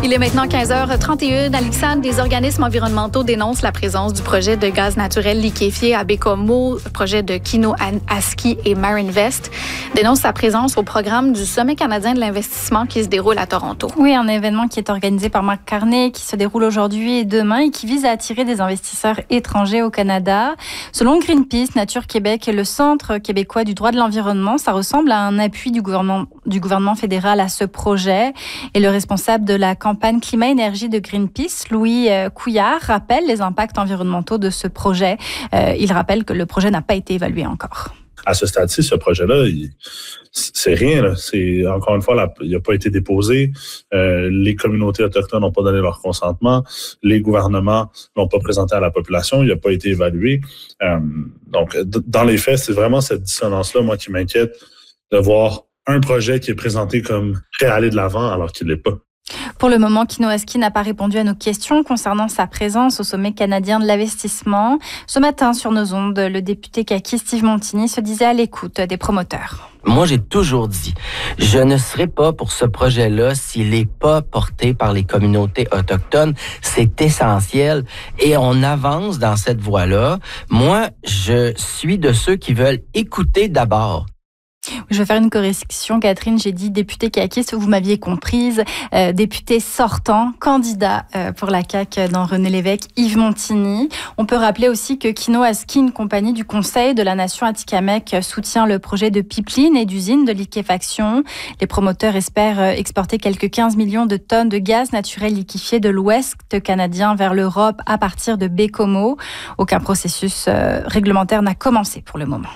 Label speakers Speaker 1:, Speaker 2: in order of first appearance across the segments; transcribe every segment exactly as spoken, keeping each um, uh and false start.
Speaker 1: Il est maintenant quinze heures trente et un. Alexandre, des organismes environnementaux dénoncent la présence du projet de gaz naturel liquéfié à Baie-Comeau, projet de Kino Aski et Marinvest, dénoncent sa présence au programme du Sommet canadien de l'investissement qui se déroule à Toronto.
Speaker 2: Oui, un événement qui est organisé par Marc Carney, qui se déroule aujourd'hui et demain et qui vise à attirer des investisseurs étrangers au Canada. Selon Greenpeace, Nature Québec et le Centre québécois du droit de l'environnement, ça ressemble à un appui du gouvernement, du gouvernement fédéral à ce projet. Et le responsable de la campagne climat-énergie de Greenpeace, Louis Couillard, rappelle les impacts environnementaux de ce projet. Euh, il rappelle que le projet n'a pas été évalué encore.
Speaker 3: À ce stade-ci, ce projet-là, il, c'est rien. Là. C'est encore une fois, là, il n'a pas été déposé. Euh, les communautés autochtones n'ont pas donné leur consentement. Les gouvernements l'ont pas présenté à la population. Il n'a pas été évalué. Euh, donc, d- dans les faits, c'est vraiment cette dissonance-là, moi, qui m'inquiète de voir un projet qui est présenté comme prêt à aller de l'avant alors qu'il ne l'est pas.
Speaker 2: Pour le moment, Kino Aski n'a pas répondu à nos questions concernant sa présence au sommet canadien de l'investissement. Ce matin, sur nos ondes, le député Kaki Steve Montigny se disait à l'écoute des promoteurs.
Speaker 4: Moi, j'ai toujours dit, je ne serai pas pour ce projet-là s'il n'est pas porté par les communautés autochtones. C'est essentiel et on avance dans cette voie-là. Moi, je suis de ceux qui veulent écouter d'abord.
Speaker 2: Je vais faire une correction, Catherine. J'ai dit député caquiste, vous m'aviez comprise. Euh, député sortant, candidat euh, pour la C A Q dans René Lévesque, Yves Montigny. On peut rappeler aussi que Kino Aski, une compagnie du Conseil de la Nation Atikamekw, soutient le projet de pipeline et d'usine de liquéfaction. Les promoteurs espèrent exporter quelques quinze millions de tonnes de gaz naturel liquéfié de l'Ouest canadien vers l'Europe à partir de Baie-Comeau. Aucun processus euh, réglementaire n'a commencé pour le moment.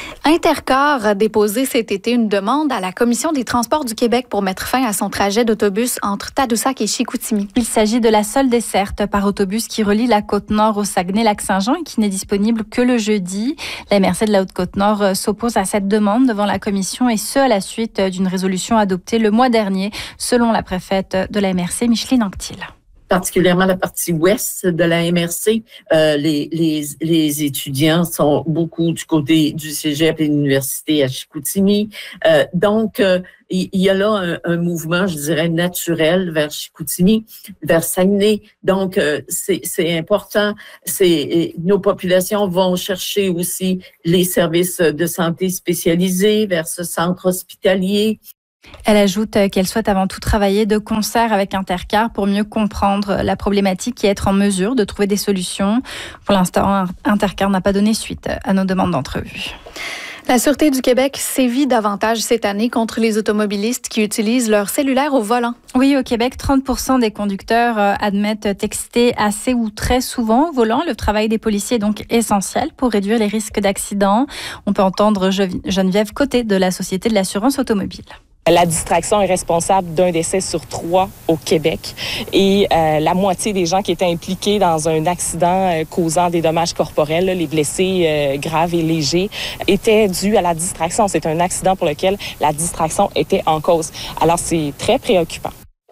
Speaker 1: Intercar a déposé cet été une demande à la Commission des transports du Québec pour mettre fin à son trajet d'autobus entre Tadoussac et Chicoutimi.
Speaker 2: Il s'agit de la seule desserte par autobus qui relie la Côte-Nord au Saguenay-Lac-Saint-Jean et qui n'est disponible que le jeudi. La M R C de la Haute-Côte-Nord s'oppose à cette demande devant la Commission et ce, à la suite d'une résolution adoptée le mois dernier, selon la préfète de la M R C, Micheline Anctil.
Speaker 5: Particulièrement la partie ouest de la M R C, euh, les, les, les étudiants sont beaucoup du côté du cégep et de l'université à Chicoutimi. Euh, donc, euh, il y a là un, un mouvement, je dirais, naturel vers Chicoutimi, vers Saguenay. Donc, euh, c'est, c'est important. C'est, nos populations vont chercher aussi les services de santé spécialisés vers ce centre hospitalier.
Speaker 2: Elle ajoute qu'elle souhaite avant tout travailler de concert avec Intercar pour mieux comprendre la problématique et être en mesure de trouver des solutions. Pour l'instant, Intercar n'a pas donné suite à nos demandes d'entrevue.
Speaker 1: La Sûreté du Québec sévit davantage cette année contre les automobilistes qui utilisent leur cellulaire au volant.
Speaker 2: Oui, au Québec, trente pour cent des conducteurs admettent texter assez ou très souvent au volant. Le travail des policiers est donc essentiel pour réduire les risques d'accident. On peut entendre Geneviève Côté de la Société de l'assurance automobile.
Speaker 6: La distraction est responsable d'un décès sur trois au Québec et euh, la moitié des gens qui étaient impliqués dans un accident euh, causant des dommages corporels, là, les blessés euh, graves et légers, étaient dus à la distraction. C'est un accident pour lequel la distraction était en cause. Alors, c'est très préoccupant.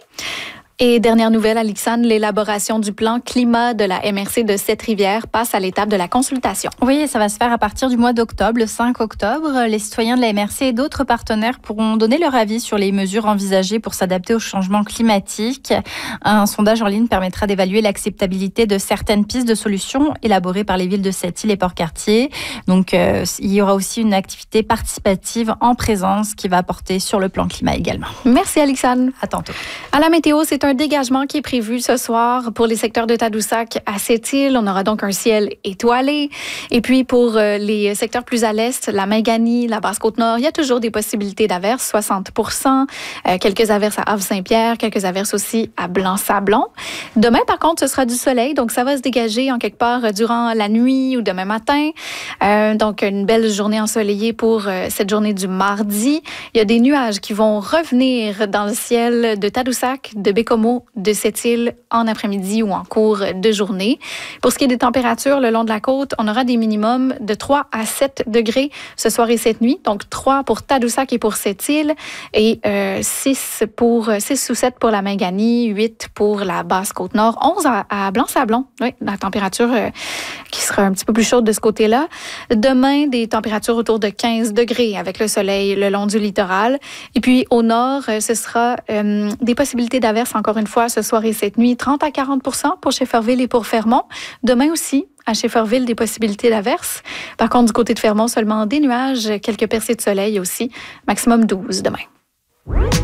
Speaker 1: Et dernière nouvelle, Alexandre, l'élaboration du plan climat de la M R C de Sept-Rivières passe à l'étape de la consultation.
Speaker 2: Oui, ça va se faire à partir du mois d'octobre, le cinq octobre. Les citoyens de la M R C et d'autres partenaires pourront donner leur avis sur les mesures envisagées pour s'adapter au changement climatique. Un sondage en ligne permettra d'évaluer l'acceptabilité de certaines pistes de solutions élaborées par les villes de Sept-Îles et Port-Cartier. Donc, euh, il y aura aussi une activité participative en présence qui va porter sur le plan climat également.
Speaker 1: Merci, Alexandre.
Speaker 2: À tantôt.
Speaker 1: À la météo, c'est un dégagement qui est prévu ce soir pour les secteurs de Tadoussac à Sept-Îles. On aura donc un ciel étoilé. Et puis pour les secteurs plus à l'est, la Mingani, la Basse-Côte-Nord, il y a toujours des possibilités d'averses, soixante pour cent. Euh, quelques averses à Havre-Saint-Pierre, quelques averses aussi à Blanc-Sablon. Demain, par contre, ce sera du soleil, donc ça va se dégager en quelque part durant la nuit ou demain matin. Euh, donc une belle journée ensoleillée pour euh, cette journée du mardi. Il y a des nuages qui vont revenir dans le ciel de Tadoussac, de Baie-Comeau, de Sept-Îles en après-midi ou en cours de journée. Pour ce qui est des températures le long de la côte, on aura des minimums de trois à sept degrés ce soir et cette nuit. Donc trois pour Tadoussac et pour Sept-Îles et euh, six pour six ou sept pour la Mingani, huit pour la Basse-Côte-Nord, onze à, à Blanc-Sablon. Oui, la température euh, qui sera un petit peu plus chaude de ce côté-là. Demain, des températures autour de quinze degrés avec le soleil le long du littoral. Et puis au nord, ce sera euh, des possibilités possibilités d'averses, encore une fois, ce soir et cette nuit, trente à quarante pour cent pour Shefferville et pour Fermont. Demain aussi, à Shefferville, des possibilités d'averses. Par contre, du côté de Fermont, seulement des nuages, quelques percées de soleil aussi. Maximum douze demain.